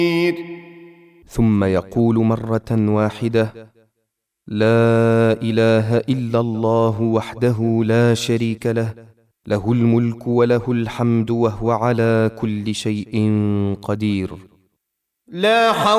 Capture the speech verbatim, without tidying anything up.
ثم يقول مرة واحدة: لا إله إلا الله وحده لا شريك له، له الملك وله الحمد وهو على كل شيء قدير. لا حول